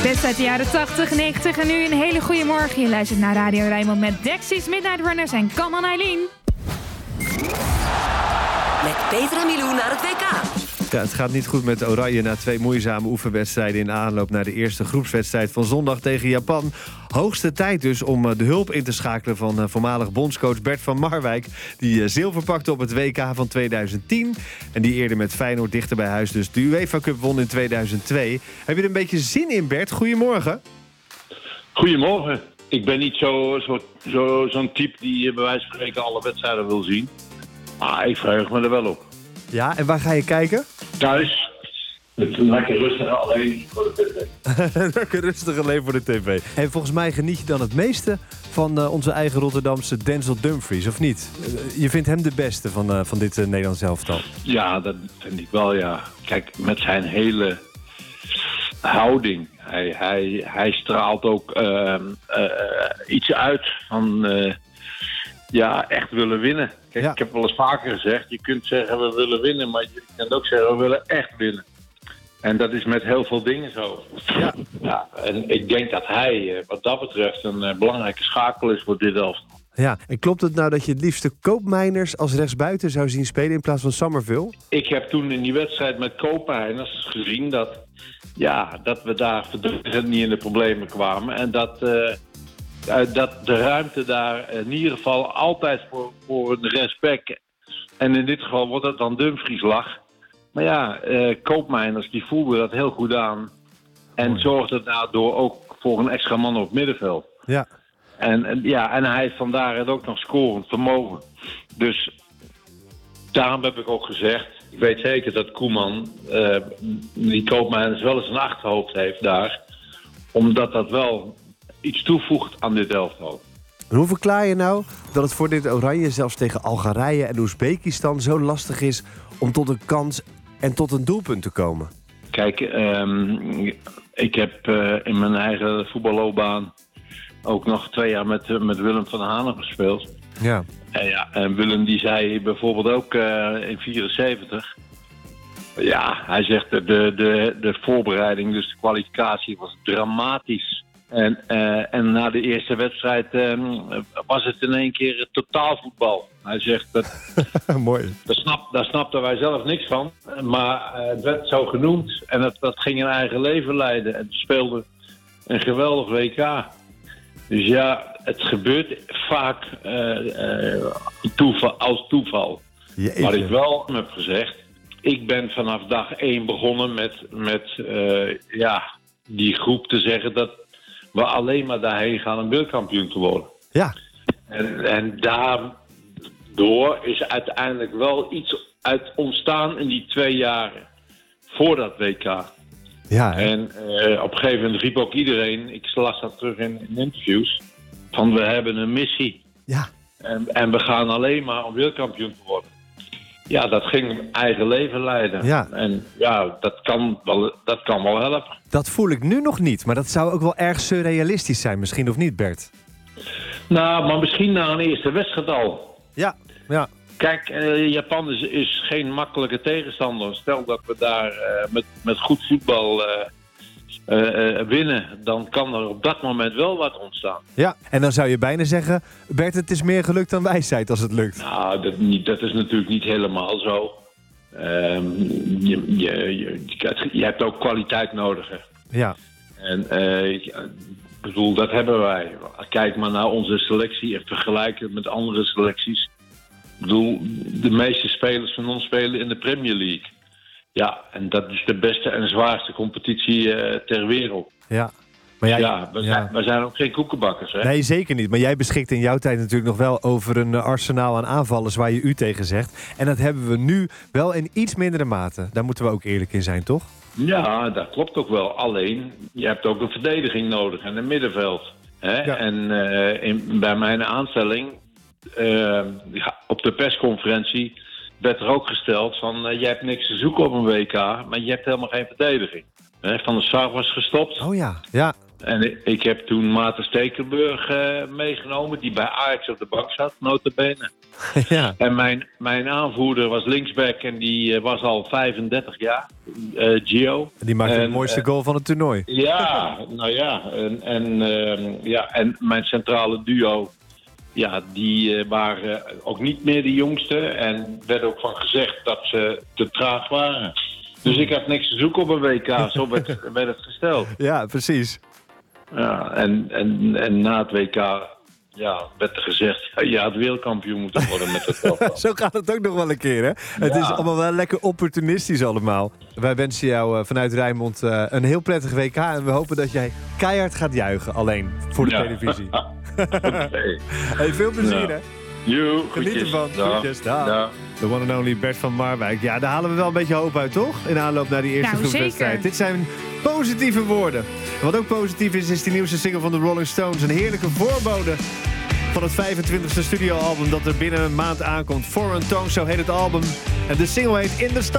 Best uit de jaren 80, 90 en nu een hele goede morgen. Je luistert naar Radio Rijnmond met Dexys, Midnight Runners en Come On Eileen. Met Peter en Milou naar het WK. Ja, het gaat niet goed met Oranje na 2 moeizame oefenwedstrijden in aanloop naar de eerste groepswedstrijd van zondag tegen Japan. Hoogste tijd dus om de hulp in te schakelen van voormalig bondscoach Bert van Marwijk, die zilver pakte op het WK van 2010 en die eerder met Feyenoord dichter bij huis dus de UEFA Cup won in 2002. Heb je er een beetje zin in, Bert? Goedemorgen. Goedemorgen. Ik ben niet zo'n type die bij wijze van spreken alle wedstrijden wil zien. Maar ik verheug me er wel op. Ja, en waar ga je kijken? Thuis. Lekker rustig alleen voor de tv. Lekker rustig alleen voor de tv. En volgens mij geniet je dan het meeste van onze eigen Rotterdamse Denzel Dumfries, of niet? Je vindt hem de beste van dit Nederlands elftal. Ja, dat vind ik wel, ja. Kijk, met zijn hele houding. Hij straalt ook iets uit van echt willen winnen. Kijk, ja. Ik heb wel eens vaker gezegd, je kunt zeggen we willen winnen, maar je kunt ook zeggen we willen echt winnen. En dat is met heel veel dingen zo. Ja, en ik denk dat hij wat dat betreft een belangrijke schakel is voor dit elftal. Ja, en klopt het nou dat je het liefst de Koopmeiners als rechtsbuiten zou zien spelen in plaats van Summerville? Ik heb toen in die wedstrijd met Koopmeiners gezien dat we daar verdedigend niet in de problemen kwamen. En dat de ruimte daar in ieder geval altijd voor een rechtsback. En in dit geval wordt het dan Dumfries lag. Maar ja, Koopmeiners die voelde dat heel goed aan. En zorgde daardoor ook voor een extra man op het middenveld. Ja. En hij heeft vandaar het ook nog scorend vermogen. Dus daarom heb ik ook gezegd, ik weet zeker dat Koeman die Koopmeiners wel eens een achterhoofd heeft daar. Omdat dat wel iets toevoegt aan dit elftal. En hoe verklaar je nou dat het voor dit Oranje zelfs tegen Algerije en Oezbekistan zo lastig is om tot een kans en tot een doelpunt te komen? Kijk, ik heb in mijn eigen voetballoopbaan ook nog 2 jaar met Willem van Hanen gespeeld. Ja. En Willem die zei bijvoorbeeld ook in 74... Ja, hij zegt de voorbereiding, dus de kwalificatie was dramatisch. En na de eerste wedstrijd was het in één keer totaalvoetbal. Hij zegt dat. Mooi. Daar snapten wij zelf niks van. Maar het werd zo genoemd. En dat ging een eigen leven leiden. En het speelde een geweldig WK. Dus ja, het gebeurt vaak als toeval. Jeetje. Wat ik wel heb gezegd. Ik ben vanaf dag 1 begonnen met die groep te zeggen dat we alleen maar daarheen gaan om wereldkampioen te worden. Ja. En daardoor is uiteindelijk wel iets uit ontstaan in die 2 jaren voor dat WK. Ja. En op een gegeven moment riep ook iedereen, ik las dat terug in interviews, van we hebben een missie. Ja. En we gaan alleen maar om wereldkampioen te worden. Ja, dat ging eigen leven leiden. Ja. En ja, dat kan wel helpen. Dat voel ik nu nog niet, maar dat zou ook wel erg surrealistisch zijn misschien, of niet, Bert? Nou, maar misschien na een eerste wedstrijd al. Ja, ja. Kijk, Japan is geen makkelijke tegenstander. Stel dat we daar met goed voetbal winnen, dan kan er op dat moment wel wat ontstaan. Ja, en dan zou je bijna zeggen, Bert, het is meer geluk dan wijsheid als het lukt. Nou, dat is natuurlijk niet helemaal zo. Je hebt ook kwaliteit nodig. Hè. Ja. En ik bedoel, dat hebben wij. Kijk maar naar onze selectie en vergelijk het met andere selecties. Ik bedoel, de meeste spelers van ons spelen in de Premier League. Ja, en dat is de beste en zwaarste competitie ter wereld. Ja. Maar wij zijn ook geen koekenbakkers, hè? Nee, zeker niet. Maar jij beschikt in jouw tijd natuurlijk nog wel over een arsenaal aan aanvallers waar je u tegen zegt. En dat hebben we nu wel in iets mindere mate. Daar moeten we ook eerlijk in zijn, toch? Ja, dat klopt ook wel. Alleen, je hebt ook een verdediging nodig en een middenveld. Hè? Ja. En bij mijn aanstelling op de persconferentie werd er ook gesteld van je hebt niks te zoeken op een WK, maar je hebt helemaal geen verdediging. Van der Sar was gestopt. Oh ja, ja. En ik heb toen Maarten Stekelenburg meegenomen, die bij Ajax op de bank zat, nota bene. Ja. En mijn aanvoerder was linksback en die was al 35 jaar, Gio. Die maakte de mooiste goal van het toernooi. Ja, nou ja. En mijn centrale duo, ja, die waren ook niet meer de jongste. En werd ook van gezegd dat ze te traag waren. Dus ik had niks te zoeken op een WK, zo werd het gesteld. Ja, precies. Ja, en na het WK werd er gezegd, je had wereldkampioen moeten worden met het elftal. Zo gaat het ook nog wel een keer, hè? Het is allemaal wel lekker opportunistisch allemaal. Wij wensen jou vanuit Rijnmond een heel prettig WK. En we hopen dat jij keihard gaat juichen, alleen voor de televisie. Okay. Hey, veel plezier, hè? Geniet ervan. Groetjes, dag. Dag. De one and only Bert van Marwijk. Ja, daar halen we wel een beetje hoop uit, toch? In aanloop naar die eerste groepswedstrijd. Zeker. Dit zijn positieve woorden. Wat ook positief is die nieuwste single van de Rolling Stones. Een heerlijke voorbode van het 25e studioalbum dat er binnen een maand aankomt. Foreign Tongue, zo heet het album. En de single heet In The Stars.